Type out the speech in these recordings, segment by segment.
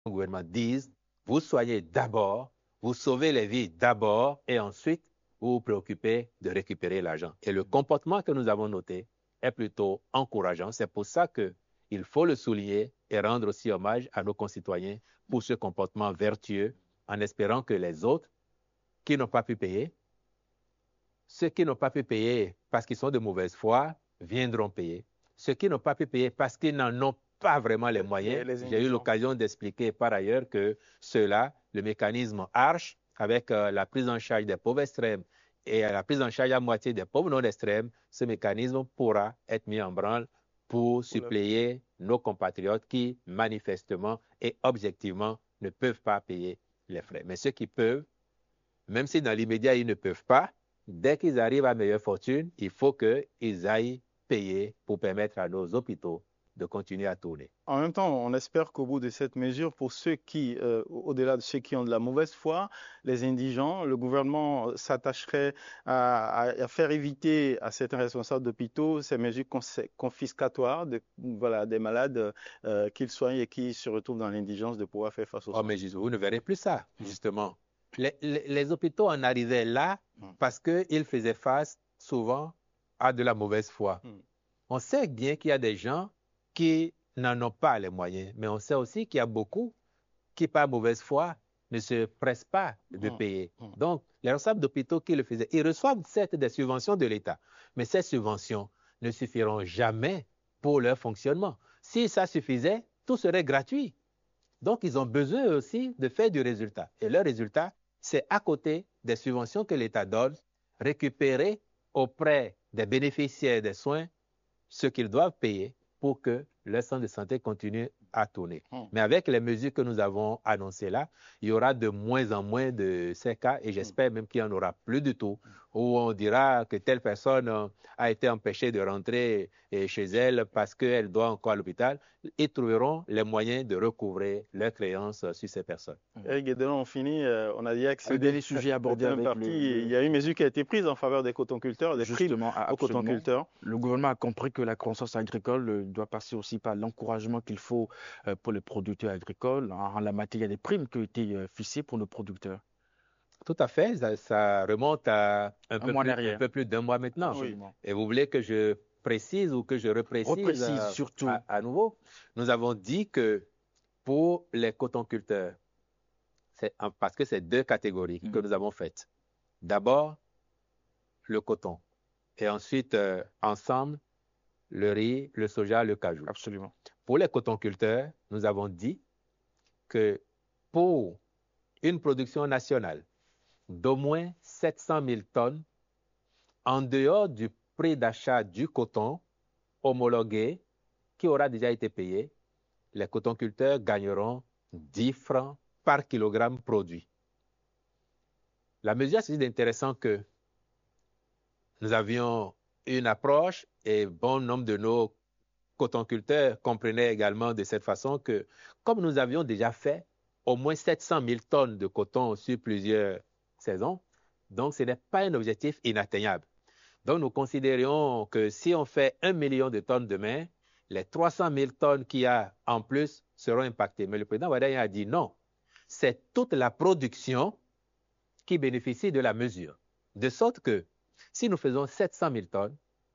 le gouvernement dise, vous soignez d'abord, vous sauvez les vies d'abord, et ensuite, vous vous préoccupez de récupérer l'argent. Et le comportement que nous avons noté est plutôt encourageant. C'est pour ça qu'il faut le souligner et rendre aussi hommage à nos concitoyens pour ce comportement vertueux, en espérant que les autres qui n'ont pas pu payer, ceux qui n'ont pas pu payer parce qu'ils sont de mauvaise foi, viendront payer. Ceux qui n'ont pas pu payer parce qu'ils n'en ont pas vraiment les moyens. J'ai eu l'occasion d'expliquer par ailleurs que ceux-là, le mécanisme ARCHE, avec la prise en charge des pauvres extrêmes et la prise en charge à moitié des pauvres non extrêmes, ce mécanisme pourra être mis en branle pour suppléer nos compatriotes qui, manifestement et objectivement, ne peuvent pas payer les frais. Mais ceux qui peuvent, même si dans l'immédiat, ils ne peuvent pas, dès qu'ils arrivent à meilleure fortune, il faut qu'ils aillent payer pour permettre à nos hôpitaux de continuer à tourner. En même temps, on espère qu'au bout de cette mesure, pour ceux qui, au-delà de ceux qui ont de la mauvaise foi, les indigents, le gouvernement s'attacherait à faire éviter à certains responsables d'hôpitaux ces mesures confiscatoires voilà, des malades qu'ils soignent et qui se retrouvent dans l'indigence de pouvoir faire face aux soins. Mais vous ne verrez plus ça, justement. Les hôpitaux en arrivaient là parce qu'ils faisaient face souvent à de la mauvaise foi. On sait bien qu'il y a des gens qui n'en ont pas les moyens, mais on sait aussi qu'il y a beaucoup qui, par mauvaise foi, ne se pressent pas de payer. Donc, les responsables d'hôpitaux qui le faisaient, ils reçoivent certes des subventions de l'État, mais ces subventions ne suffiront jamais pour leur fonctionnement. Si ça suffisait, tout serait gratuit. Donc, ils ont besoin aussi de faire du résultat. Et le résultat, c'est à côté des subventions que l'État donne, récupérer auprès des bénéficiaires des soins ce qu'ils doivent payer pour que leur centre de santé continue à tourner. Mais avec les mesures que nous avons annoncées là, il y aura de moins en moins de ces cas et j'espère même qu'il n'y en aura plus du tout, où on dira que telle personne a été empêchée de rentrer chez elle parce qu'elle doit encore à l'hôpital. Ils trouveront les moyens de recouvrer leurs créances sur ces personnes. Eric Guédelon, on finit. On a dit que le dernier sujet abordé avec il y a une mesure qui a été prise en faveur des cotonculteurs, des prix aux cotonculteurs. Le gouvernement a compris que la croissance agricole doit passer aussi par l'encouragement qu'il faut pour les producteurs agricoles. En la matière, il y a des primes qui ont été fixées pour nos producteurs. Tout à fait, ça remonte à un peu plus d'un mois maintenant. Oui. Et vous voulez que je précise ou que je reprécise surtout à nouveau? Nous avons dit que pour les cotonculteurs, parce que c'est deux catégories que nous avons faites. D'abord, le coton. Et ensuite, ensemble, le riz, le soja, le cajou. Absolument. Pour les cotonculteurs, nous avons dit que pour une production nationale d'au moins 700 000 tonnes, en dehors du prix d'achat du coton homologué qui aura déjà été payé, les cotonculteurs gagneront 10 francs par kilogramme produit. La mesure, c'est intéressant que nous avions une approche et bon nombre de nos cotonculteurs comprenaient également de cette façon que, comme nous avions déjà fait au moins 700 000 tonnes de coton sur plusieurs saisons, donc ce n'est pas un objectif inatteignable. Donc nous considérions que si on fait 1 million de tonnes demain, les 300 000 tonnes qu'il y a en plus seront impactées. Mais le président Wade a dit non, c'est toute la production qui bénéficie de la mesure. De sorte que si nous faisons 700 000 tonnes,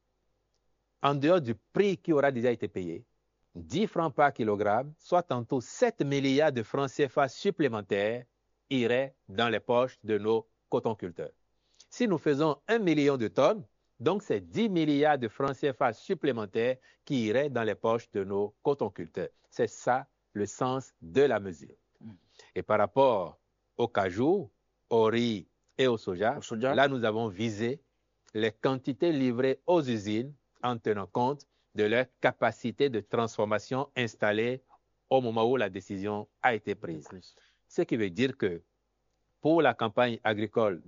en dehors du prix qui aura déjà été payé, 10 francs par kilogramme, soit tantôt 7 milliards de francs CFA supplémentaires iraient dans les poches de nos cotonculteurs. Si nous faisons 1 million de tonnes, donc c'est 10 milliards de francs CFA supplémentaires qui iraient dans les poches de nos cotonculteurs. C'est ça le sens de la mesure. Et par rapport au cajou, au riz et au soja, là nous avons visé les quantités livrées aux usines en tenant compte de leur capacité de transformation installée au moment où la décision a été prise. Ce qui veut dire que pour la campagne agricole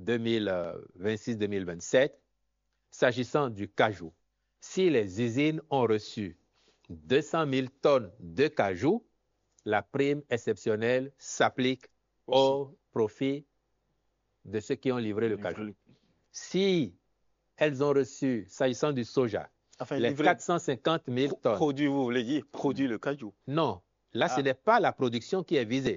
2026-2027, s'agissant du cajou, si les usines ont reçu 200 000 tonnes de cajou, la prime exceptionnelle s'applique au profit de ceux qui ont livré le cajou. Si elles ont reçu, s'agissant du soja, les 450 000 tonnes. Produit, vous voulez dire, produit le cajou? Non, Là, ce n'est pas la production qui est visée.